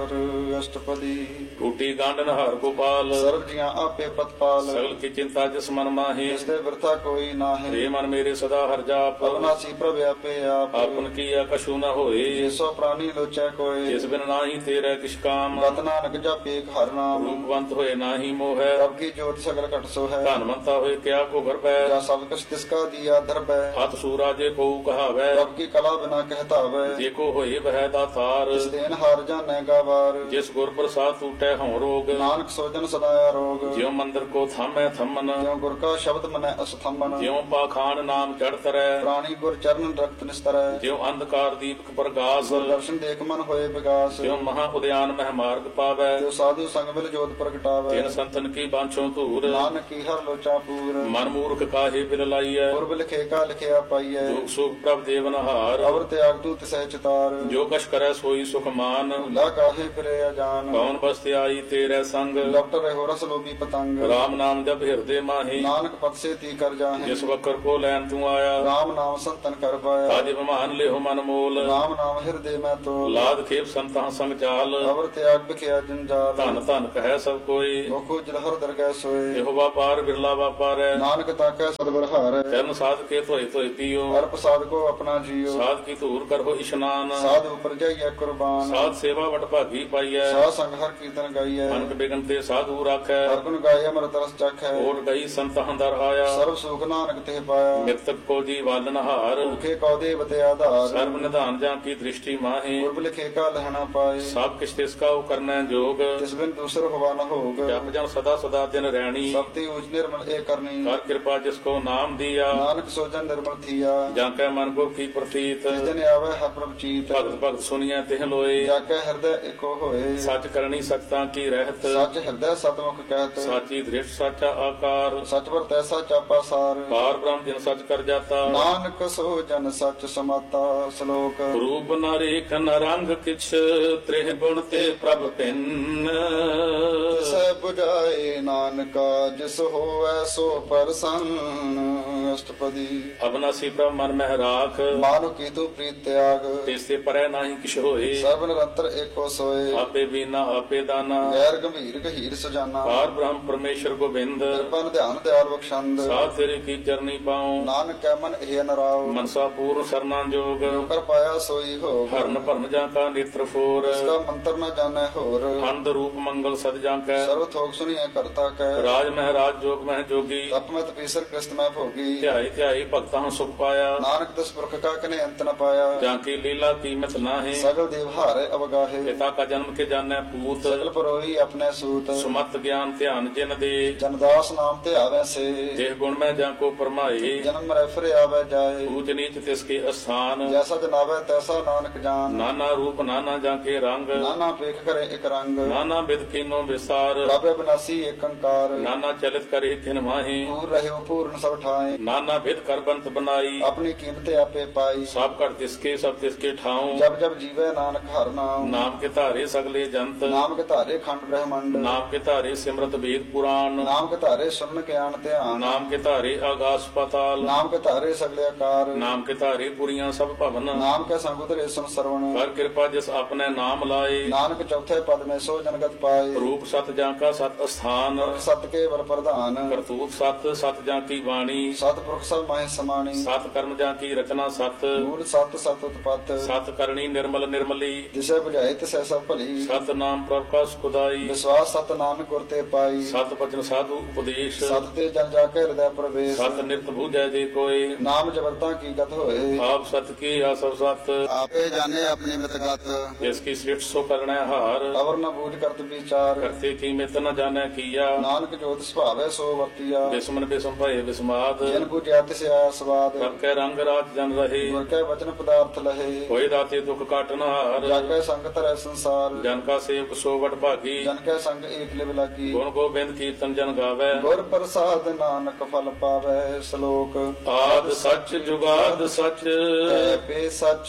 ਅਸ਼ਟਪਦੀ ਟੂਟੀ ਗਾਂਡਨ ਹਾਰ ਗੋਪਾਲ ਸਰਬ ਜੀਆਂ ਆਪੇ ਪਤਪਾਲ ਸਗਲ ਕੀ ਚਿੰਤਾ ਜਿਸ ਮਨ ਮਾਹੀ ਇਸ ਦੇ ਵਰਤਾ ਕੋਈ ਨਾਹੀਂ ਰੇ ਮਨ ਮੇਰੇ ਸਦਾ ਹਰ ਜਾਪ ਅਬਨਾਸੀ ਪ੍ਰਭ ਆਪੇ ਆਪ ਆਪਨ ਕੀਆ ਕਛੂ ਨ ਹੋਏ ਜਿਸੋ ਪ੍ਰਾਨੀ ਲੋਚੈ ਕੋਇ ਜਿਸ ਬਿਨ ਨਾਹੀ ਤੇਰੇ ਕਿਛ ਕਾਮ ਗਤ ਨਾਨਕ ਜਪੇ ਹਰ ਨਾਮ ਰੂਪਵੰਤ ਹੋਏ ਨਾਹੀ ਮੋਹੈ ਪ੍ਰਭ ਕੀ ਜੋਤ ਸਗਲ ਘਟ ਸੋ ਹੈ ਧਨਵੰਤਾ ਹੋਏ ਕਿਆ ਕੋ ਘਰ ਪੈ ਜਾਂ ਸਭ ਕੁਛ ਤਿਸ ਕਾ ਦੀਆ ਦਰਬੈ ਹੱਥ ਸੂਰਾ ਜੇ ਕੋ ਕਹਾਵੈ ਪ੍ਰਭ ਕੀ ਕਲਾ ਬਿਨਾ ਕਹਿਤਾਵੈ ਜੇ ਕੋ ਹੋਏ ਬਹਿ ਦਾਤਾਰ ਇਸ ਦੇਨ ਹਾਰ ਜਾਣੈ ਗਾਵਾਰ ਜਿਸ ਗੁਰ ਪ੍ਰਸਾਦ ਟੂਟੈ ਹਉ ਰੋਗ ਨਾਨਕ ਸੋਜਨ ਸਦਾ ਆਰੋਗ ਜਿਉ ਮੰਦਰ ਕੋ ਥਾਮੈ ਥੰਮਨ ਜਿਉ ਗੁਰ ਕਾ ਸ਼ਬਦ ਮਨੈ ਅਸਥੰਮਨ ਜਿਉ ਪਾਖਾਨ ਨਾਮ ਚੜ ਤਰੈ ਪ੍ਰਾਣੀ ਗੁਰ ਚਰਨ ਰਖਤ ਨਿਸਤਰੈ ਜਿਉ ਅੰਧਕਾਰ ਦੀਪਕ ਪ੍ਰਗਾਸ ਗੁਰ ਦਰਸ਼ਨ ਦੇਖ ਮਨ ਹੋਏ ਵਿਗਾਸ ਜਿਉ ਮਹਾ ਉਦਿਆਨ ਮਹਿ ਮਾਰਗ ਪਾਵੈ ਜੋ ਸਾਧੂ ਸੰਗ ਮਿਲ ਜੋਤ ਪ੍ਰਗਟਾਵੈ ਤਿਨ ਸੰਤਨ ਕੀ ਬਾਂਛੋ ਧੂਰ ਨਾਨਕ ਕੀ ਹਰ ਲੋਚਾ ਪੂਰ ਮਨ ਮੂਰਖ ਕਾਹੇ ਬਿਲ ਲਾਈਐ ਗੁਰਬ ਲਿਖੇ ਕਾ ਲਿਖਿਆ ਪਾਈਐ ਦੁਖ ਸੁਖ ਪ੍ਰਭ ਦੇਵਨ ਹਾਰ ਅਵਰ ਤਿਆਗ ਤੂ ਤਿਸੈ ਚਿਤਾਰ ਜੋ ਕਛ ਕਰੈ ਸੋਈ ਸੁਖ ਮਾਨ ਭੁਲਾ ਕਾਹੇ ਫਿਰੇ ਅਜਾਨ ਕੌਣ ਬਸਤਿ ਆਈ ਤੇਰੇ ਸੰਗ ਡਾਕਟਰ ਰਹਿ ਰਸ ਲੋਭੀ ਪਤੰਗ ਰਾਮ ਨਾਮ ਜਪ ਹਿਰਦੇ ਮਾਹੀ ਨਾਨਕ ਪਤ ਸੇ ਤੀ ਕਰ ਜਾਹੇ ਜਿਸ ਵਕਰ ਕੋ ਲੈਣ ਤੂੰ ਆਇਆ ਰਾਮ ਨਾਮ ਸੰਤਨ ਕਰ ਪਾਇਆ ਤਾਜ ਬਿਮਾਨ ਲਿਓ ਮਨ ਮੋਲ ਰਾਮ ਨਾਮ ਹਿਰਦੇ ਮੈਂ ਤੋਲ ਲਾਦ ਖੇਪ ਸੰਤਾਂ ਸੰਗ ਚਾਲ ਅਵਰ ਤਿਆਗ ਬਿਖਿਆ ਜੰਜਾਲ ਧਨ ਧਨ ਕਹੈ ਸਭ ਕੋਈ ਮੁਖੋ ਜਲਹਰ ਦਰਗਹਿ ਸੋਏ ਇਹੋ ਵਾਪਾਰ ਬਿਰਲਾ ਵਾਪਾਰੈ ਨਾਨਕ ਤਾਕੈ ਸਤਿਗੁਰ ਹਾਰੈ ਤੈਨ ਸਾਧ ਕੇ ਧੋਏ ਧੋਏ ਪੀਓ ਹਰ ਪ੍ਰਸਾਦ ਕੋ ਆਪਣਾ ਜੀਓ ਸਾਧ ਕੀ ਧੂਰ ਕਰੋ ਇਸ਼ਨਾਨ ਸਾਧ ਉਪਰ ਜਾਈਐ ਕੁਰਬਾਨ ਸਾਧ ਸੇਵਾ ਵਟ ਭਾਗੀ ਪਾਈਐ ਸਾਧ ਸੰਗ ਹਰ ਕੀਰਤਨ ਗਾਈਐ ਅਨਕ ਬਿਗਨ ਤੇ ਸਾਧੂ ਰਾਖੈ ਹਰ ਗੁਣ ਗਾਏ ਅਮਰਤ ਰਸ ਚਖੈ ਓਟ ਗਈ ਸੰਤਾਂ ਦਰ ਆਇਆ ਸਰਬ ਸੁਖ ਨਾਨਕ ਤੇ ਪਾਇਆ ਮਿਰਤਕ ਕੋ ਜੀ ਵਾਲਨ ਹਾਰ ਭੁਖੇ ਕਉ ਦੇਵ ਤੇ ਆਧਾਰ ਸਰਬ ਨਿਧਾਨ ਜਾਂ ਕੀ ਦ੍ਰਿਸ਼ਟੀ ਮਾਹੀ ਗੁਰਬ ਲਿਖੇ ਕਾ ਲਹਣਾ ਪਾਏ ਸਭ ਕਿਛ ਤਿਸ ਕਾ ਕਰਨੈ ਜੋਗ ਤਿਸ ਬਿਨ ਦੂਸਰ ਹੋਵਾ ਨ ਹੋਗ ਜਪ ਜਨ ਸਦਾ ਸਦਾ ਦਿਨ ਰਹਿਣੀ ਸਭ ਤੇ ਉਜ ਨਿਰਮਲ ਏ ਕਰਨੀ ਕਰ ਕਿਰਪਾ ਜਿਸ ਕੋ ਨਾਮ ਦੀਆ ਨਾਨਕ ਸੋਜਨ ਨਿਰਮਲ ਥੀਆ ਜਾਂ ਕੈ ਮਨ ਕੋ ਕੀ ਪ੍ਰਤੀਤ ਜਿਸ ਦਿਨ ਆਵੇ ਹਰ ਪ੍ਰਭ ਚੀਤ ਭਗਤ ਭਗਤ ਸੁਣੀਐ ਤਿਹ ਲੋਏ ਜਾ ਕੇ ਹਿਰਦੈ ਏਕੋ ਹੋਏ ਸੱਚ ਕਰਨੀ ਸਚਤਾ ਕੀ ਰਹਿਤ ਸੱਚ ਹਿਰਦੈ ਸਤਮੁਖ ਕਹਿਤ ਸਾਚੀ ਦ੍ਰਿਸ਼ਟ ਸਾਚਾ ਆਕਾਰ ਸੱਚ ਵਰ ਤੈਸਾ ਚਾਪਾ ਸਾਰ ਪਾਰ ਬ੍ਰਹਮ ਜਿਨ ਸੱਚ ਕਰ ਜਾਤਾ ਨਾਨਕ ਸੋ ਜਨ ਸੱਚ ਸਮਾਤਾ ਸ਼ਲੋਕ ਰੂਪ ਨ ਰੇਖ ਨ ਰੰਗ ਕਿਛ ਤ੍ਰਿਹ ਗੁਣ ਤੇ ਪ੍ਰਭ ਪਿੰਨ ਸੈ 부ਝਾਏ ਨਾਨਕਾ ਜਿਸ ਹੋਵੈ ਸੋ ਪਰਸੰਨ ਅਸ਼ਟਪਦੀ ਅਬਨਾਸੀ ਪ੍ਰਭ ਮਨ ਮਹਿ ਰਾਖ ਮਾਨੁ ਕੀ ਤੂ ਪ੍ਰੀਤ ਤਿਆਗ ਤਿਸ ਤੇ ਪਰੈ ਨਾਹੀ ਕਿਛ ਹੋਏ ਸਰਬ ਨਿਰੰਤਰ ਏਕੋ ਸੋਏ ਆਪੇ ਬੀਨਾ ਆਪੇ ਦਾਨਾ ਗੈਰ ਗੰਭੀਰ ਗਹੀਰ ਸਜਾਨਾ ਪਾਰ ਬ੍ਰਹਮ ਪਰਮੇਸ਼ਰ ਗੋਬਿੰਦ ਕਿਰਪਨ ਧਿਆਨ ਦਿਆਲ ਬਖਸ਼ੰਦ ਸਾਧ ਤੇਰੇ ਕੀ ਚਰਨੀ ਪਾਉ ਨਾਨਕ ਕੈ ਮਨ ਇਹ ਨਰਾਉ ਮਨਸਾ ਪੂਰਨ ਸਰਨਾ ਜੋਗ ਜੋ ਕਰ ਪਾਇਆ ਸੋਈ ਹੋ ਹਰਨ ਭਰਨ ਜਾਂ ਕਾ ਨੇਤਰ ਫੋਰ ਇਸ ਦਾ ਮੰਤਰ ਨ ਜਾਣੈ ਹੋਰ ਅੰਧ ਰੂਪ ਮੰਗਲ ਸਦ ਜਾਂ ਕੈ ਸਰਵ ਥੋਕ ਸੁਣੀਐ ਕਰਤਾ ਕੈ ਰਾਜ ਮਹਿਰਾਜ ਜੋਗ ਮਹਿ ਜੋਗੀ ਤਪ ਮੈਂ ਤਪੀਸਰ ਕ੍ਰਿਸਤ ਮੈਂ ਭੋਗੀ ਧਿਆਈ ਧਿਆਈ ਭਗਤਾਂ ਸੁਖ ਪਾਇਆ ਨਾਨਕ ਤਿਸ ਪੁਰਖ ਕਾ ਕਨੇ ਅੰਤ ਨ ਪਾਇਆ ਜਾਂ ਕੀ ਲੀਲਾ ਕੀਮਤ ਨਾਹੀ ਸਗਲ ਦੇਵ ਹਾਰੇ ਅਵਗਾਹੇ ਪਿਤਾ ਕਾ ਜਨਮ ਕੇ ਜਾਣੈ ਪੂਤ ਸਗਲ ਪਰੋਹੀ ਆਪਣੇ ਸੂਤ ਸੁਮਤ ਗਿਆਨ ਧਿਆਨ ਜਿਨ ਦੇ ਜਨਦਾਸ ਨਾਮ ਤੇ ਆਵੈ ਸੇ ਦੇਹ ਗੁਣ ਮੈਂ ਜਾਂ ਕੋ ਪਰਮਾਏ ਜਨਮ ਮਰੈ ਫਿਰ ਆਵੈ ਜਾਏ ਊਚ ਨੀਚ ਤਿਸ ਕੇ ਅਸਥਾਨ ਜੈਸਾ ਜਨਾਵੈ ਤੈਸਾ ਨਾਨਕ ਜਾਨ ਨਾਨਾ ਰੂਪ ਨਾਨਾ ਜਾਂ ਕੇ ਰੰਗ ਨਾਨਾ ਪੇਖ ਕਰੇ ਇਕ ਰੰਗ ਨਾਨਾ ਬਿਦ ਕੀਨੋ ਵਿਸਾਰ ਪ੍ਰਭ ਬਿਨਾਸੀ ਏਕ ਅੰਕਾਰ ਨਾਨਾ ਚਲਿਤ ਕਰੇ ਖਿਨ ਮਾਹੀ ਪੂਰ ਰਹਿਓ ਪੂਰਨ ਸਭ ਠਾਏ ਨਾਨਾ ਬਿਦ ਕਰ ਬੰਤ ਬਨਾਈ ਆਪਣੀ ਕੀਮਤ ਆਪੇ ਪਾਈ ਸਭ ਘਟ ਤਿਸਕੇ ਸਭ ਤਿਸਕੇ ਠਾਉ ਜਬ ਜਬ ਜੀਵੈ ਨਾਨਕ ਹਰ ਨਾਮ ਨਾਮ ਕੇ ਧਾਰੇ ਸਗਲੇ ਜੰਤ ਨਾਮ ਕੇ ਧਾਰੇ ਖੰਡ ਬ੍ਰਹਮੰਡ ਨਾਮ ਕੇ ਧਾਰੇ ਸਿਮਰਤ ਵੇਦ ਪੁਰਾਨ ਨਾਮ ਕੇ ਧਾਰੇ ਸੁਨ ਗਿਆਨ ਧਿਆਨ ਨਾਮ ਕੇ ਧਾਰੇ ਆਗਾਸ ਪਤਾਲ ਨਾਮ ਕੇ ਧਾਰੇ ਸਗਲੇ ਆਕਾਰ ਨਾਮ ਕੇ ਧਾਰੇ ਪੁਰੀਆਂ ਸਭ ਭਵਨ ਨਾਮ ਕੇ ਸੰਗ ਉਤਰੇ ਸੁਨ ਸਰਵਣ ਕਰ ਕਿਰਪਾ ਜਿਸ ਆਪਣੇ ਨਾਮ ਲਾਏ ਨਾਨਕ ਚੌਥੇ ਪਦ ਮੇ ਸੋ ਜਨਗਤ ਪਾਏ ਰੂਪ ਸਤ ਜਾਂ ਕਾ ਸਤ ਅਸਥਾਨ ਸਤ ਕੇ ਵਰ ਪ੍ਰਧਾਨ ਕਰਤੂਤ ਸਤ ਸਤ ਜਾਂ ਕੀ ਬਾਣੀ ਸਤ ਪੁਰਖ ਸਭ ਮਾਹਿ ਸਮਾਣੀ ਸਤ ਕਰਮ ਜਾਂ ਕੀ ਰਚਨਾ ਸਤ ਮੂਲ ਸਤ ਸਤ ਉਤਪਤ ਸਤ ਕਰਨੀ ਨਿਰਮਲ ਨਿਰਮਲੀ ਜਿਸੇ 부ਝਾਏ ਤਿਸੈ ਸਭ ਭਲੀ ਸਤ ਨਾਮ ਪ੍ਰਭ ਕਾ ਸੁਖਦਾਈ ਵਿਸ਼ਵਾਸ ਸਤ ਨਾਨਕ ਗੁਰ ਤੇ ਪਾਈ ਸਤ ਬਚਨ ਸਾਧੂ ਉਪਦੇਸ਼ ਸਤ ਤੇ ਜਨ ਜਾ ਕੇ ਹਿਰਦੈ ਪ੍ਰਵੇਸ਼ ਸਤ ਨਿਰਤ ਬੂਝੈ ਜੇ ਕੋਈ ਨਾਮ ਜਬਰਤਾ ਕੀ ਗਤ ਹੋਏ ਆਪ ਸਤ ਕੀ ਆ ਸਭ ਸਤ ਆਪੇ ਜਾਣੇ ਆਪਣੀ ਮਿਤਗਤ ਜਿਸ ਕੀ ਸ੍ਰਿਸ਼ਟ ਸੋ ਕਰਣੈ ਹਾਰ ਅਵਰ ਨ ਬੂਝ ਕਰਤ ਵਿਚਾਰ ਕਰਤੇ ਕੀ ਮਿਤ ਨ ਜਾਣੈ ਕੀਆ ਨਾਨਕ ਜੋਤ ਸੁਭਾਵੈ ਸੋ ਵਰਤੀਆ ਬਿਸਮਨ ਬਿਸਮ ਭਏ ਬਿਸਮਾਦ ਜਿਨ ਬੂਝਿਆ ਤਿਸ ਆਇਆ ਸਵਾਦ ਸਭ ਕੈ ਰੰਗ ਰਾਤ ਜਨ ਰਹੇ ਗੁਰ ਕੈ ਵਚਨ ਪਦਾਰਥ ਲਹੇ ਹੋਏ ਦਾਤੇ ਦੁਖ ਕਾਟਨ ਹਾਰ ਜਾ ਕੇ ਸੰਗ ਧਰੈ ਸੰਸਾਰ ਜਨ ਕਾ ਸੇਵਕ ਸੋ ਵਡ ਭਾਗੀ ਜਨ ਕੈ ਸੰਗ ਏਕ ਲਿਵ ਲਾਗੀ ਗੁਣ ਗੋਬਿੰਦ ਕੀਰਤਨ ਜਨ ਗਾਵੈ ਗੁਰ ਪ੍ਰਸਾਦ ਨਾਨਕ ਫਲ ਪਾਵੈ ਸ਼ਲੋਕ ਆਦ ਸੱਚ ਜੁਗਾਦ ਸੱਚ ਐ ਪੇ ਸੱਚ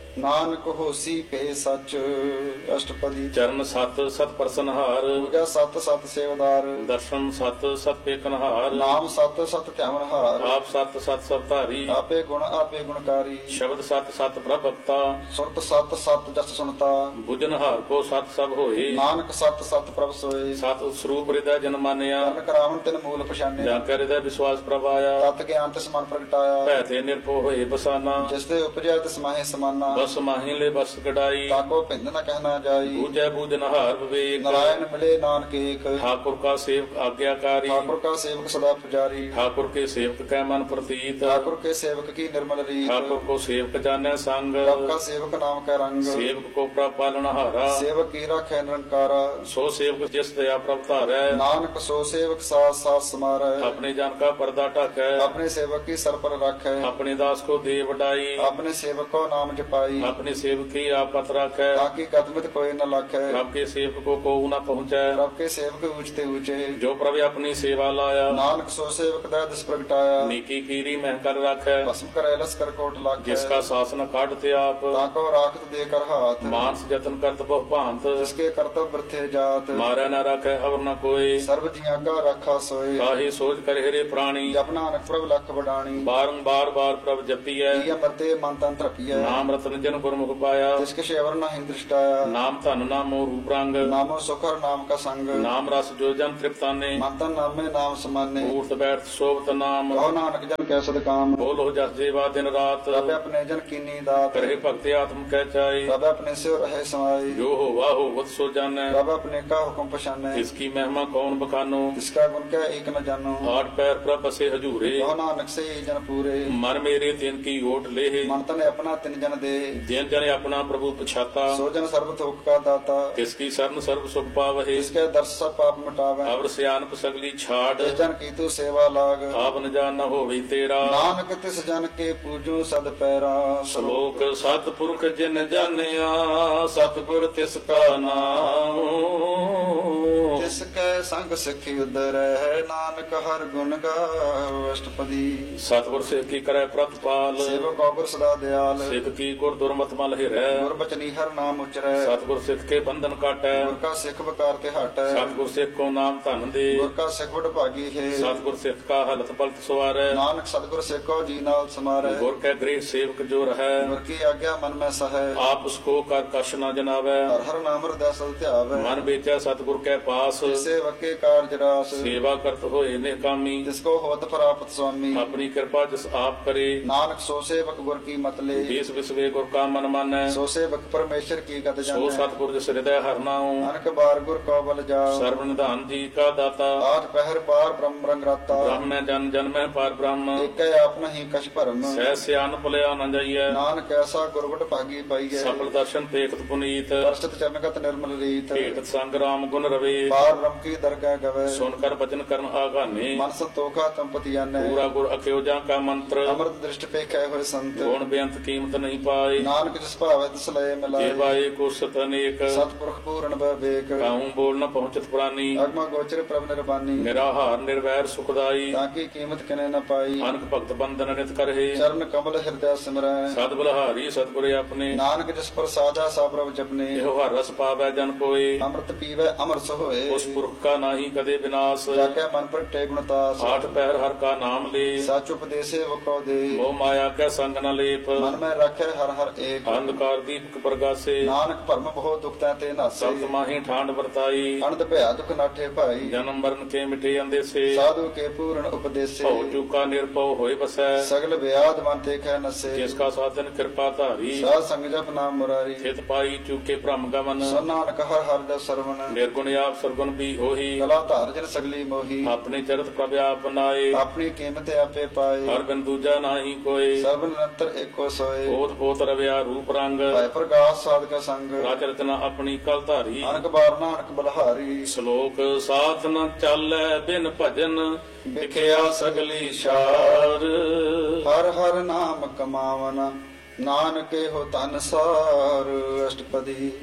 ਨਾਨਕ ਹੋਸੀ ਭੇ ਸਚ। ਅਸ਼ਟਪਦੀ। ਚਰਨ ਸਤ ਸਤ ਪ੍ਰਸਨਹਾਰ, ਪੂਜਾ ਸਤ ਸਤ ਸੇਵਦਾਰ। ਦਰਸ਼ਨ ਸਤ ਸਤ ਪੇਖਨਹਾਰ, ਨਾਮ ਸਤ ਸਤ ਧਿਆਵਨਹਾਰ। ਆਪ ਸਤ ਸਤ ਸਭ ਧਾਰੀ, ਆਪੇ ਗੁਣਕਾਰੀ। ਸ਼ਬਦ ਸਤ ਸਤ ਪ੍ਰਭਕਤਾ, ਸੁਰਤ ਸਤ ਸਤ ਜਸ ਸੁਣਤਾ। ਬੁਝਨਹਾਰ ਕੋ ਸਤ ਸਭ ਹੋਏ, ਨਾਨਕ ਸਤ ਸਤ ਪ੍ਰਭ ਸੋਏ। ਸਤ ਸਰੂਪ ਹਿਰਦੈ ਜਨ ਮਾਨਿਆ, ਕਰਨ ਕਰਾਵਨ ਤਿਨ ਮੂਲ ਪਛਾਨਿਆ। ਜਾਂ ਕੈ ਹਿਰਦੈ ਵਿਸ਼ਵਾਸ ਪ੍ਰਭਾਇਆ, ਤਤ ਗਿਆਨ ਤਿਸ ਮਨ ਪ੍ਰਗਟਾਇਆ। ਭੈ ਤੇ ਨਿਰਭਉ ਹੋਏ ਬਸਾਨਾ, ਜਿਸ ਤੇ ਉਪਜਿਆ ਤਿਸ ਮਾਹੇ ਸਮਾਨਾ। ਬਸ ਮਾਹੀ ਲੈ ਬਸ ਕਢਾਈ, ਤਾਕੋ ਭਿੰਦ ਨ ਕਹਿਣਾ ਜਾਈ। ਬੂਝੈ ਬੂਝਨਹਾਰ ਵਿਵੇਕ, ਨਾਰਾਇਣ ਮਿਲੇ ਨਾਨਕ ਏਕ। ਠਾकुर का सेवक आज्ञाकारी, ठाकुर का सेवक सदा पुजारी। ठाकुर के सेवक कै मन प्रतीत, ठाकुर के सेवक की निर्मल रीत। ठाकुर को सेवक जाने संग, प्रभ का सेवक नाम का रंग। सेवक को प्रभ पालनहारा, सेवक की राखै निरंकारा। सो सेवक जिस दया प्रभ धारै, नानक सो सेवक साथ साथ समारै। अपने जन का पर्दा ढकै, अपने सेवक की सर पर राखै। अपने दास को दे वडाई, अपने सेवक को नाम जपाई। अपने सेवक की आपत राखै, ताकि कदमत कोई न लाखै। प्रभ के सेवक को कोऊ न पहुँचै, प्रभ के सेवक ऊंचते ऊंचे। जो प्रभ अपनी सेवा लाया, नानक सो सेवक दै दिस प्रगटाया। नीकी कीरी मह कर राखै, भस्म करे लस्कर कोट लाखै। जिसका शासन काटते आप, ताको राखत देकर हाथ। मानस जतन करत बहु भांत, जिसके कर्तव्य वृथे जात। मारै न राखै अवर न कोई, सर्व जिया का रखा सोए। काहे सोच कर हेरे प्राणी, जप नानक प्रभ लख बडाणी। बारंबार बार प्रभ जपियै, प्रिय मरते मन तन तृपिय। नाम रतन जन गुरमुख पाया, जिसके शेवर न हिंद दृष्टाया। नाम धन नामो रूप रंग, नामो सुखर नाम का संग। नाम रस जो जन तृप्ताने, मन तन नामे नाम समाने। ऊर्त बैठ शोभत नाम, कहो नानक जन कै सद काम। बोलो जस जेवा दिन रात, प्रभ अपने जन कीनी दात। करे भक्ति आत्म कह चाई, प्रभ अपने से रहे समाई। जो हो वाहो वत सो जानै, प्रभ अपने का हुक्म पछाने। इसकी महिमा कौन बखानो, जिसका गुण क्या एक न जानो। आठ पैर प्रभ बसे हजूरे, कहो नानक से ही जन पूरे। मन मेरे तिन की ओट लेहे, मन तन अपना तिन जन दे। जिन जन अपना प्रभु पछाता, सो जन सर्व थोक का दाता। किसकी शरण सर्व सुख पावहे, इसके दर्श सब पाप मिटावे। अवर सियानप सगली छाड़, जिस जन की तू सेवा लाग। आप न जान न होवी तेरा, नानक तिस जन के पूजो सद पैरा। श्लोक सतपुरख जिन जानिया, सतगुर तिसका नाम, तिसके संग सिखी उदर है। नानक हर गुण गाओ। अष्टपदी। सतगुर सिख की करे प्रतिपाल, सेवक गुर सदा दयाल। सिख की गुर दुर्मत मल हिरै, गुर बचनी हर नाम उचरै। सतगुर सिख के बंधन काटै, गुर का सिख बकार ते हटै। सतगुर सिख को नाम धन दे, गुर का सिख बड़ भागी है। सतगुर सिख का हलत पलत सवारै, नानक सतगुर सिख को जी नाल समारै। गुर के गृह सेवक जो रहै, गुर की आज्ञा मन में सहै। आप उसको कर कश न जनावै, हर हर नाम हृदय सल ध्यावै। मन बेचै सतगुर के पास, सेवक के कार्य रास। सेवा करत होए निकामी, जिसको होत प्राप्त स्वामी। अपनी कृपा जिस आप करे, नानक सो सेवक गुर की मत ले। देश विश्वे गुर का मन मानै, सो सेवक परमेश्वर की गत सो जानै। सतगुर जिस हृदय हर नाऊं, अनक बार गुर को बल जाओ। सर्व निधान जी का दाता, आज पहर बार ब्रह्म रंग राता। ब्रह्म में जन जन में पार ब्रह्म, एक आप नहीं कछ भरम। सह सियान भुलिया न जाइए, नानक ऐसा गुरबट भागी पाइए। सफल दर्शन पेखत पुनीत, दर्शित चरणगत निर्मल रीत। भेटत संग राम गुण रवे, पार रम की दरगाह गवे। सुनकर वचन करन आगाने, मन संतोखा तंपति आने। पूरा गुर अख्यो जा का मंत्र, अमृत दृष्ट पे कै हुए संत। गुण बेअंत कीमत नहीं पाए, नानक जिस भावे तिस लय मिलाए। जेवाए को सत अनेक, सतपुरख पूर्ण विवेक। काहूं बोल न पहुंचत प्राणी, अगम गोचर प्रभ निर्वाणी। निराहार निर्वैर सुखदाई, ताकि कीमत किने न पाई। अनक भक्त बंधन नित करहे, चरण कमल हृदय सिमरै। सद बलहारी सतगुरे अपने, नानक जिस पर साजा सा प्रभ जपने। एहो हर रस पावै जन कोय, अमृत पीवै अमर सो होए। उस पुरख का नाही कदे विनाश, जाके मन पर टे गुणतास। आठ पैर हर का नाम ले, साच उपदेशे वो को दे। मोह माया कै संग न लेप, मन में रखे हर हर एक। अंधकार दीपक प्रगासे, नानक भरम बहुत दुखता ते नासे। सप्त माही ठांड वर्ताई, अनंत भया दुख नाठे भाई। जन्म मरण के मिटे अंदेसे, साधु के पूर्ण उपदेशे। भव चूका निरपव होय बसै, सगल व्याध मन ते कै नसे। जिसका साधन कृपा धारी, साध संग जप नाम मुरारी। हित पाई चूके भ्रम गमन, सो नानक हर हर दस सरवण। निर्गुण आप सरगुण भी होही, कला धार जन सगली मोही। अपने चरित प्रभ आप बनाए, अपनी कीमत आपे पाए। हर बिन दूजा नाही कोय, सर्व निरंतर एको सोए। ओत पोत रव्या रूप रंग, भय प्रकाश साधक संग। राज रचना अपनी कल धारी, अनक बार नानक बलहारी। श्लोक साथ न चालै बिन भजन, विखिया सगली शार, हर हर नाम कमावना। नानके हो तन सार। अष्टपदी।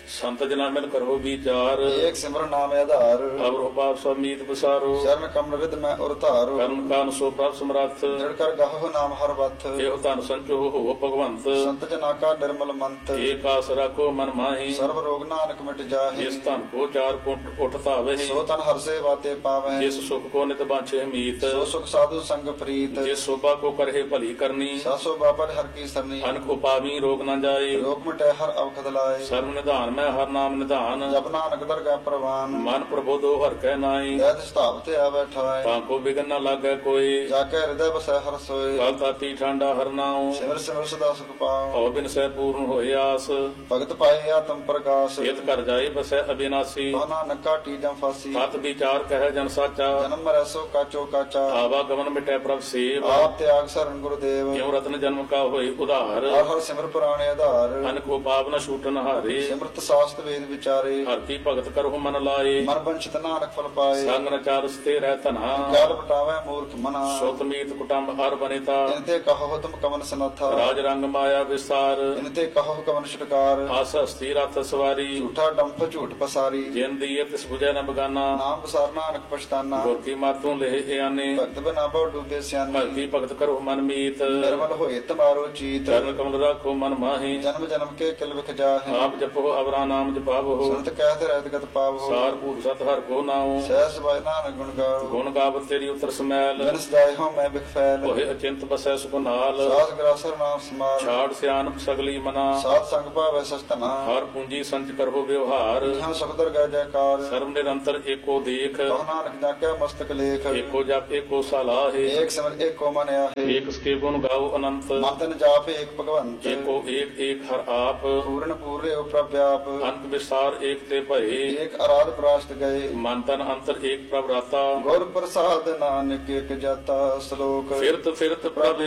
ਸੰਤ ਜਨਾ ਮਿਲ ਕਰੋ ਵਿਚਾਰ ਏਕ ਸਿਮਰਨ ਨਾਮ ਆਧਾਰ ਅਵਰੋ ਪਾਪ ਸਮੀਤ ਬਸਾਰੋ ਚਰਨ ਕਮਲ ਵਿਦ ਮੈਂ ਉਰ ਧਾਰੋ ਕਰਨ ਕਾਨ ਸੋ ਪ੍ਰਭ ਸਮਰੱਥ ਜੜ ਕਰ ਗਾਹੋ ਨਾਮ ਹਰ ਵਤ ਇਹੋ ਧਨ ਸੰਚੋ ਹੋ ਭਗਵੰਤ ਸੰਤ ਜਨਾ ਕਾ ਨਿਰਮਲ ਮੰਤ ਏਕ ਆਸ ਰੱਖੋ ਮਨ ਮਾਹੀ ਸਰਬ ਰੋਗ ਨਾਨਕ ਮਿਟ ਜਾਹੇ ਜਿਸ ਧਨ ਕੋ ਚਾਰ ਕੁੰਟ ਉਠ ਧਾਵੇ ਸੋ ਤਨ ਹਰ ਸੇਵਾ ਤੇ ਪਾਵੈ ਜਿਸ ਸੁਖ ਕੋ ਨਿਤ ਬਾਂਛੇ ਮੀਤ ਸੋ ਸੁਖ ਸਾਧੂ ਸੰਗ ਪ੍ਰੀਤ ਜਿਸ ਸੋਭਾ ਕੋ ਕਰਹਿ ਭਲੀ ਕਰਨੀ ਸਾਸੋ ਬਾਬਰ ਹਰ ਕੀ ਸਰਨੀ ਅਨਕ ਉਪਾਵੀ ਰੋਗ ਨਾ ਜਾਏ ਰੋਗ ਮਿਟੈ ਹਰ ਅਵਖਦ ਲਾਏ ਸਰਬ ਨਿਧਾਨ ਮੈਂ ਹਰ ਨਾਮ ਨਿਧਾਨ ਜਪ ਨਾਨਕ ਦਰਗਾਹ ਪ੍ਰਵਾਨ ਮਨ ਪ੍ਰਬੋਧੋ ਹਰ ਕੈ ਨਾਈ ਦੈਤ ਸਤਾਵ ਤੇ ਆਵੈ ਠਾਏ ਤਾਂ ਕੋ ਬਿਗਨ ਨਾ ਲਾਗੈ ਕੋਈ ਜਾ ਕੇ ਹਿਰਦੈ ਬਸੈ ਹਰ ਸੋਏ ਕਲ ਤਾਤੀ ਠੰਡਾ ਹਰ ਨਾਉ ਸਿਮਰ ਸਿਮਰ ਸਦਾ ਸੁਖ ਪਾਉ ਹਉ ਬਿਨ ਸਹਿ ਪੂਰਨ ਹੋਏ ਆਸ ਭਗਤ ਪਾਏ ਆਤਮ ਪ੍ਰਗਾਸ ਇਤ ਕਰ ਜਾਏ ਬਸੈ ਅਬਿਨਾਸੀ ਤੋ ਨਾਨਕ ਕਾਟੀ ਜਮ ਫਾਸੀ ਸਤ ਵਿਚਾਰ ਕਹਿ ਜਨ ਸਾਚਾ ਜਨਮ ਮਰੈ ਸੋ ਕਾਚੋ ਕਾਚਾ ਆਵਾ ਗਮਨ ਮਿਟੈ ਪ੍ਰਭ ਸੇਵ ਆਪ ਤਿਆਗ ਸਰਨ ਗੁਰਦੇਵ ਕਿਉ ਰਤਨ ਜਨਮ ਕਾ ਹੋਏ ਉਧਾਰ ਹਰ ਹਰ ਸਿਮਰ ਪੁਰਾਣੇ ਆਧਾਰ ਅਨ ਕੋ ਪਾਪ ਨ ਛੂਟਨ ਹਾਰੇ ਸਿਮਰਤ ਸਾਸਤ ਵੇਦ ਵਿਚਾਰੇ ਹਰ ਕੀ ਭਗਤ ਕਰਹੁ ਮਨ ਲਾਏ ਮਨ ਬੰਚਿਤ ਨਾਨਕ ਫਲ ਪਾਏ ਸੰਗ ਨ ਚਾਰਸ ਤੇ ਰਹਿ ਧਨਾ ਕਾਲ ਬਟਾਵੇ ਮੂਰਖ ਮਨਾ ਸੁਤ ਮੀਤ ਕੁਟੰਬ ਹਰ ਬਨਿਤਾ ਇਨ ਤੇ ਕਹੋ ਤੁਮ ਕਮਨ ਸਨਥਾ ਰਾਜ ਰੰਗ ਮਾਇਆ ਵਿਸਾਰ ਇਨ ਤੇ ਕਹੋ ਕਮਨ ਛੁਟਕਾਰ ਆਸ ਹਸਤੀ ਰਥ ਸਵਾਰੀ ਝੂਠਾ ਡੰਪ ਝੂਠ ਪਸਾਰੀ ਜਿਨ ਦੀਏ ਤਿਸ 부ਜੈ ਨ ਬਗਾਨਾ ਨਾਮ ਬਸਾਰ ਨਾਨਕ ਪਛਤਾਨਾ ਗੁਰ ਕੀ ਮਾਤੋਂ ਲਹਿ ਆਨੇ ਭਗਤ ਬਨਾ ਬਹੁ ਡੂਬੇ ਸਿਆਨੇ ਭਗਤੀ ਭਗਤ ਕਰੋ ਮਨ ਮੀਤ ਨਿਰਮਲ ਹੋਏ ਤੁਮਾਰੋ ਚੀਤ ਚਰਨ ਕਮਲ ਰਾਖੋ ਮਨ ਮਾਹੀ ਜਨਮ ਜਨਮ ਕੇ ਕਿਲ ਵਿਖ ਜਾਹੇ ਆਪ ਜਪੋ ਅਵਰਾ ਨਾਮ ਜਪਾਵੋ ਸੁਨਤ ਕਹਿਤ ਰਹਿਤ ਗਤ ਪਾਵੋ ਸਾਰ ਭੂਤ ਸਤ ਹਰ ਕੋ ਨਾਉ ਸਹਿ ਸਬਾਇ ਨਾਨਕ ਗੁਣ ਗਾਓ ਗੁਣ ਗਾਵਤ ਤੇਰੀ ਉਤਰ ਸਮੈਲ ਜਨ ਸਦਾਇ ਹੋ ਮੈਂ ਬਿਖ ਫੈਲ ਹੋਏ ਅਚਿੰਤ ਬਸੈ ਸੁਖ ਨਾਲ ਸਾਧ ਗਰਾਸਰ ਨਾਮ ਸਮਾਰ ਛਾੜ ਸਿਆਨਪ ਸਗਲੀ ਮਨਾ ਸਾਧ ਸੰਗ ਭਾਵੈ ਸਸਤਨਾ ਹਰ ਪੂੰਜੀ ਸੰਚ ਕਰੋ ਵਿਵਹਾਰ ਇਹਾਂ ਸੁਖਦਰ ਗੈ ਜੈਕਾਰ ਸਰਬ ਨਿਰੰਤਰ ਏਕੋ ਦੇਖ ਕਹ ਨਾਨਕ ਜਾਕਿਆ ਮਸਤਕ ਲੇਖ ਏਕੋ ਜਪ ਏਕੋ ਸਲਾਹੇ ਏਕ ਸਿਮਰ ਏਕੋ ਮਨ ਆਹੇ ਏਕ ਸਕੇ ਗੁਣ ਗਾਓ ਅਨੰਤ ਮਤਨ ਜਾਪ ਏਕ ਭਗਵੰਤ ਏਕੋ ਏਕ ਏਕ ਹਰ ਆਪ ਪੂਰਨ ਪੂਰੇ ਪ੍ਰਭ ਵਿਆਪ ਅੰਤ ਵਿਸਾਰ ਏਕ ਤੇ ਭਏ ਏਕ ਅਰਾਧ ਪ੍ਰਾਸ਼ਟ ਗਏ ਮਨ ਤਨ ਅੰਤਰ ਏਕ ਪ੍ਰਭ ਰਾਤਾ ਗੁਰ ਪ੍ਰਸਾਦ ਨਾਨਕ ਏਕ ਜਾਤਾ ਸ਼ਲੋਕ ਫਿਰਤ ਫਿਰਤ ਪ੍ਰਭ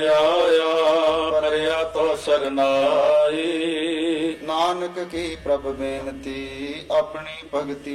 ਆਇਆ ਕਰਿਆ ਤੋ ਸਰਨਾਈ ਨਾਨਕ ਕੀ ਪ੍ਰਭ ਬੇਨਤੀ ਆਪਣੀ ਭਗਤੀ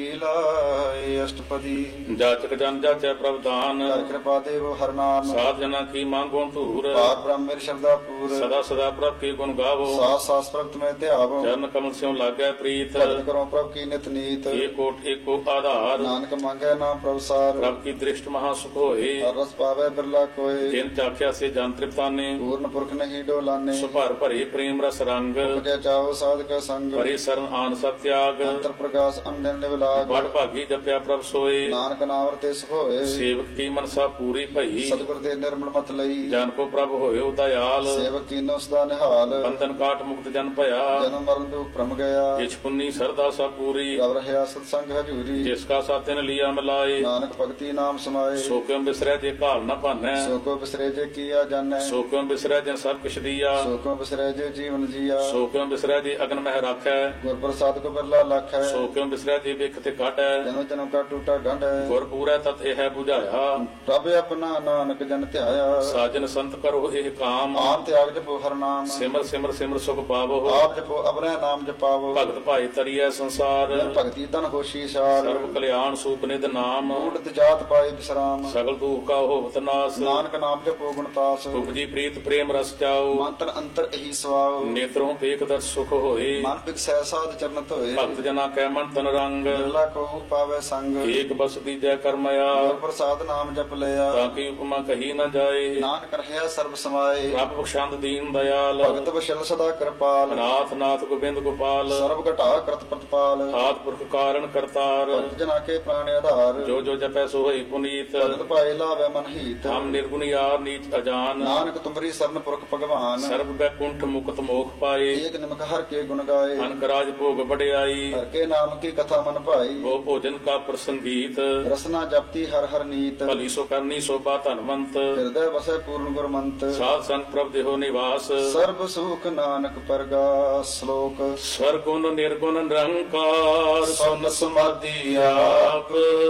ਲਾਏ ਅਸ਼ਟਪਦੀ ਜਾਚਕ ਜਨ ਜਾਚੈ ਪ੍ਰਭ ਦਾਨ ਕਰ ਕਿਰਪਾ ਦੇਵੋ ਹਰ ਨਾਮ ਸਾਧ ਜਨਾ ਕੀ ਮੰਗੋ ਧੂਰ ਪਾਰ ਬ੍ਰਹਮ ਮੇਰ ਸ਼ਰਦਾ ਪੂਰ ਸਦਾ ਸਦਾ ਪ੍ਰਭ ਕੀ ਗੁਣ ਗਾਵੋ ਸਾਸ ਸਾਸ ਪ੍ਰਗਟ ਮੈਂ ਧਿਆਵੋ ਚਰਨ ਕਮਲ ਸਿਉ ਲਾਗੈ ਪ੍ਰੀਤ ਭਗਤ ਕਰੋ ਪ੍ਰਭ ਕੀ ਨਿਤ ਨੀਤ ਏਕੋਟ ਏਕੋ ਆਧਾਰ ਨਾਨਕ ਮੰਗੈ ਨਾਮ ਪ੍ਰਭ ਸਾਰ ਪ੍ਰਭ ਕੀ ਦ੍ਰਿਸ਼ਟ ਮਹਾ ਸੁਖ ਹੋਏ ਹਰ ਰਸ ਪਾਵੇ ਬਿਰਲਾ ਕੋਏ ਜਿਨ ਚਾਖਿਆ ਸੇ ਜਨ ਤ੍ਰਿਪਤਾਨੇ ਪੂਰਨ ਪੁਰਖ ਨਹੀਂ ਡੋਲਾਨੇ ਸੁਭਰ ਭਰੇ ਪ੍ਰੇਮ ਰਸ ਰੰਗ ਪੁਜੈ ਚਾਓ ਸਾਧਕ ਸੰਗ ਭਰੇ ਸਰਨ ਆਨ ਸਭ ਤਿਆਗ ਅੰਤਰ ਪ੍ਰਕਾਸ਼ ਅੰਡਨ ਨਿਵਲਾਗ ਬੜ ਭਾਗੀ ਜਪਿਆ ਪ੍ਰਭ ਸੋਏ ਨਾਨਕ ਨਾਮ ਰਤੇ ਸੁਖ ਹੋਏ ਸੇਵਕ ਕੀ ਮਨਸਾ ਪੂਰੀ ਭਈ ਸਤਿਗੁਰ ਦੇ ਨਿਰਮਲ ਮਤ ਲਈ ਜਨ ਕੋ ਪ੍ਰਭ ਹੋਇਓ ਦਇਆਲ ਸੇਵਕ ਕੀਨੋ ਸਦਾ ਨਿਹਾਲ ਬੰਧਨ ਕਾਟ ਮੁਕਤ ਜਨ ਭਇਆ ਜਨਮ ਮਰਨ ਦੁਖ ਭ੍ਰਮ ਗਿਆ ਇਛ ਪੁੰਨੀ ਸਰਦਾ ਸਭ ਪੂਰੀ ਰਵ ਰਹਿਆ ਸਤ ਸੰਗ ਹਜੂਰੀ ਜਿਸ ਕਾ ਸਾਤਿਨ ਲਿਆ ਮਿਲਾਏ ਨਾਨਕ ਭਗਤੀ ਨਾਮ ਸਮਾਏ ਸੋ ਕਿਉ ਬਿਸਰੈ ਜੇ ਘਾਲ ਨ ਭਾਨੈ ਸੋ ਕੋ ਬਿਸਰੇ ਜੇ ਕੀਆ ਜਾਣੈ ਸੋ ਕਿਉ ਬਿਸਰੈ ਜੇ ਸਭ ਕਿਛ ਦੀਆ ਸੋ ਕੋ ਬਿਸਰੇ ਜੇ ਜੀਵਨ ਜੀਆ ਸੋ ਕਿਉ ਬਿਸਰੈ ਜੇ ਅਗਨ ਮਹਿ ਰਾਖੈ ਗੁਰ ਪ੍ਰਸਾਦ ਕੋ ਬਿਰਲਾ ਲਖ ਹੈ ਸੋ ਕਿਉ ਬਿਸਰੈ ਜੇ ਵਿਖ ਤੇ ਕਾਟੈ ਜਨਮ ਜਨਮ ਕਾ ਟੂਟਾ ਗੰਢ ਹੈ ਗੁਰ ਪੂਰੈ ਤਤ ਇਹ 부ਝਾਇਆ ਪ੍ਰਭ ਆਪਣਾ ਨਾਨਕ ਜਨ ਧਿਆਇਆ ਸਾਜਨ ਸੰਤ ਕਰੋ ਇਹ ਕਾਮ ਆਪ ਤਿਆਗ ਜਪੋ ਹਰ ਨਾਮ ਸਿਮਰ ਸਿਮਰ ਸਿਮਰ ਸੁਖ ਪਾਵੋ ਆਪ ਜਪੋ ਅਪਨਾ ਨਾਮ ਜਪਾਵੋ ਭਗਤ ਭਾਈ ਤਰੀਐ ਸੰਸਾਰ ਜਨ ਭਗਤੀ ਤਨ ਹੋਸ਼ੀ ਸਾਰ ਸਰਬ ਕਲਿਆਣ ਸੂਪ ਨਿਧ ਨਾਮ ਊੜਤ ਜਾਤ ਪਾਏ ਵਿਸਰਾਮ ਸਗਲ ਦੁਖ ਕਾ ਹੋਵਤ ਨਾਸ ਨਾਨਕ ਨਾਮ ਜਪੋ ਗੁਣਤਾਸ ਉਪਜੀ ਪ੍ਰੀਤ ਪ੍ਰੇਮ ਰਸ ਚਾਓ ਮੰਤਨ ਅੰਤਰ ਇਹੀ ਸਵਾਉ ਨੇਤਰੋਂ ਵੇਖ ਦਰ ਸੁਖ ਹੋਏ ਮਨ ਬਿਕਸੈ ਸਾਧ ਚਰਨ ਧੋਏ ਭਗਤ ਜਨਾ ਕੈ ਮਨ ਤਨ ਰੰਗ ਬਿਰਲਾ ਕੋ ਪਾਵੇ ਸੰਗ ਏਕ ਬਸ ਦੀਜੈ ਕਰਮਇਆ ਗੁਰ ਪ੍ਰਸਾਦ ਨਾਮ ਜਪ ਲਿਆ ਤਾਂ ਕੀ ਉਪਮਾ ਕਹੀ ਨ ਜਾਏ ਨਾਨਕ ਰਹਿਆ ਸਰਬ ਸਮਾਏ ਰੱਬ ਬਖਸ਼ੰਦ ਦੀਨ ਦਇਆਲ ਭਗਤ ਬਸ਼ਲ ਸਦਾ ਕਿਰਪਾਲ ਨਾਥ ਨਾਥ ਗੋਬਿੰਦ ਗੋਪਾਲ ਸਰਬ ਘਟਾ ਕਰਤ ਪ੍ਰਤਪਾਲ ਆਦ ਪੁਰਖ ਕਾਰਨ ਕਰਤਾਰ ਭਗਤ ਜਨਾ ਕੇ ਪ੍ਰਾਣ ਆਧਾਰ ਜੋ ਜੋ ਜਪੈ ਸੋ ਹੋਈ ਪੁਨੀਤ ਭਗਤ ਪਾਏ ਲਾਵੇ ਮਨ ਹੀਤ ਹਮ ਨਿਰਗੁਣ ਯਾਰ ਨੀਚ ਅਜਾਨ ਨਾਨਕ ਤੁਮਰੀ ਸਰਨ ਪੁਰਖ ਭਗਵਾਨ ਸਰਬ ਬੈਕੁੰਠ ਮੁਕਤ ਮੋਖ ਪਾਏ ਏਕ ਨਿਮਕ ਹਰ ਕੇ ਗੁਣ ਗਾਏ ਅਨਕ ਰਾਜ ਭੋਗ ਵਡਿਆਈ ਹਰ ਕੇ ਨਾਮ ਕੀ ਕਥਾ ਮਨ ਭਾਈ ਉਹ ਭੋਜਨ ਕਾ ਪ੍ਰਸੰਗੀਤ ਰਸਨਾ ਜਪਤੀ ਹਰ ਹਰ ਨੀਤ ਭਲੀ ਸੋ ਕਰਨੀ ਸੋਭਾ ਧਨਵੰਤ ਹਿਰਦੈ ਵਸੈ ਪੂਰਨ ਗੁਰਮੰਤ ਸਾਧ ਸੰਗ ਪ੍ਰਭ ਦੇਹੋ ਨਿਵਾਸ ਸਰਬ ਸੁਖ ਨਾਨਕ ਪਰਗਾਸ ਸ਼ਲੋਕ ਸਰਗੁਣ ਨਿਰਗੁਣ ਨਿਰੰਕਾਰ ਸੁਨ ਸਮਾਧੀ ਆਪ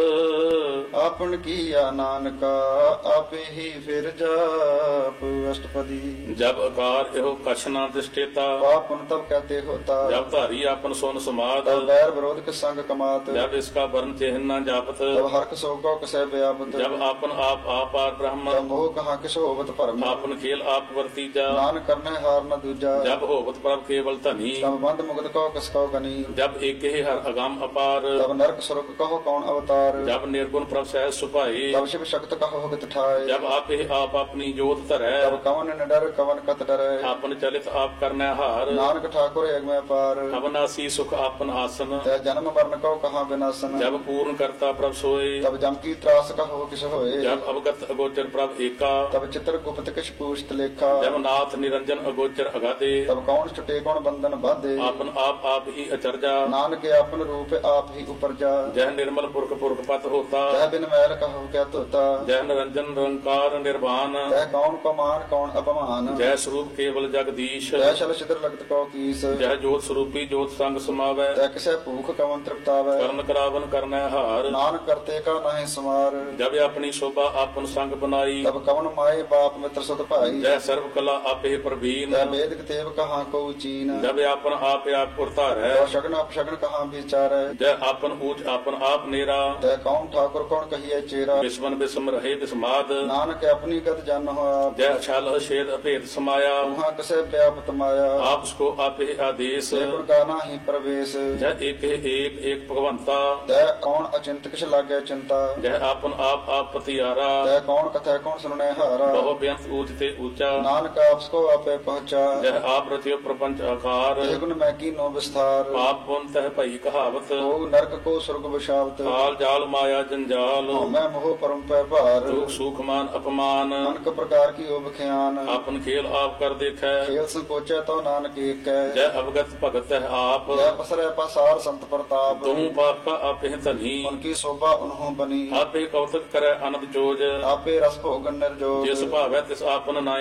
ਆਪਨ ਕੀਆ ਨਾਨਕਾ ਆਪੇ ਹੀ ਫਿਰ ਜਾਪ ਅਸ਼ਟਪਦੀ ਜਬ ਅਕਾਰ ਇਹੋ ਕਛ ਨਾ ਦਿਸ਼ਟੇਤਾ ਪਾਪਨ ਤਬ ਕਹਤੇ के होता जब धारी आपन सोन समाद तब बैर विरोध के संग कमात जब इसका वर्ण चिन्ह न जापत तब हर्क शोक कसै व्यापत जब आपन आप आपार ब्रह्म तब मोह कहाँ किस होवत भरम आपन खेल आप वर्तीजा नान करने हार न दूजा जब होवत प्रभ केवल धनी तब बंद मुगद कहो कस कहो गनी जब एक ही हर अगम अपार तब नरक सुरक कहो कौन अवतार जब निर्गुण प्रभ सहज सुभाए तब शिव शक्त कहो भगत ठाए जब आप ही आप अपनी जोत धरै तब कवन न डर कवन कत डरै आपन चलित आप करने हार नानक ठाकुर एक में पार अविनाशी सुख आपन आसन तै जन्म मरण कहो कहाँ विनाशन जब पूर्ण करता प्रभ सोए तब जम की त्रास कहो किस होए जब अवगत अगोचर प्रभ एका तब चित्र गुप्त किस पूछत लेखा जब नाथ निरंजन अगोचर अगाधे तब कौन छुटे कौन बंधन बाधे आपन आप ही अचरजा नानक अपन रूप आप ही उपरजा जह निर्मल पुरख पुरख पत होता तह बिन मैल कहो क्या तोता जय निरंजन निरंकार निर्वाण तह कौन को मान कौन अपमान जय स्वरूप केवल जगदीश तह शल छिद्र लगत कहो कीस जय जोत स्वरूपी जोत संग समावै तह किसे भूख कवन तृप्तावै करण करावन करनै हार नानक करते का नहीं समार जब अपनी शोभा आपन संग बनाई तब कवन माए बाप मित्र सुत भाई जय सर्व कला आपे प्रवीण तह वेद तेव कहाँ को चीन जब आपन आप उरतार है तह शगन अपशगन कहाँ विचार जय आपन ऊंच आपन आप नेरा तह कौन ठाकुर कौन कहिए चेरा विस्मन विस्म रहे विस्माद नानक अपनी गत जन हो आप जय छल अछेद अभेद समाया वहाँ कसे व्यापत माया आप उसको आपे आदेश से गुण गाना ही प्रवेश जय एक भगवंता तह कौन अचिंत किस लागे चिंता जय आपन आप पतियारा तह कौन कथा कौन सुनने हारा बहु बेअंत ऊंच ते ऊंचा नानक आपको आपे पहुंचा जय आप रचियो प्रपंच आकार ते गुण मैं की नो विस्तार पाप पुन तह भई कहावत को नरक को स्वर्ग विशावत काल जाल माया जंजाल मैं मोह परम पे भार दुख सुख मान अपमान अनक प्रकार की उबख्यान आपन खेल आप कर देखै खेल संकोचे तो नानक एक है जय अवगत भगत है आप जय पसरे पसार संत प्रताप तुम पाप का आपे धनी उनकी शोभा उन्हों बनी आपे कौतक करे अनंत जोज आपे रस भोगन निर्जोग जिस भावै तिस आपन नाय